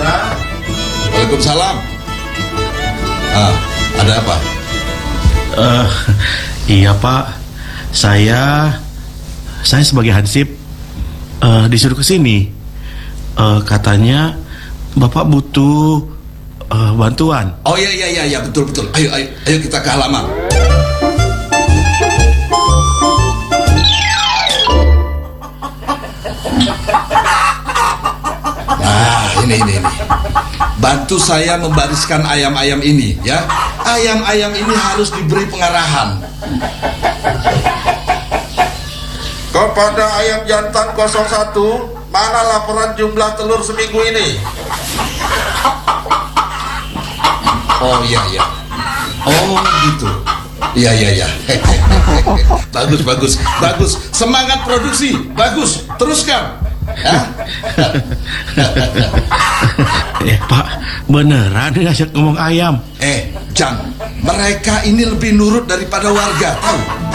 Saudara. Waalaikumsalam. Ada apa? Iya Pak, saya sebagai hansip disuruh ke sini. Katanya Bapak butuh bantuan. Oh iya betul. Ayo kita ke halaman. Nah, ini. Bantu saya membariskan ayam-ayam ini, ya. Ayam-ayam ini harus diberi pengarahan. Kepada ayam jantan 01, mana laporan jumlah telur seminggu ini? Oh iya. Oh gitu. Iya. Bagus. Semangat produksi. Bagus. Teruskan. Pak, beneran ngajak ngomong ayam? Jang, mereka ini lebih nurut daripada warga, tahu?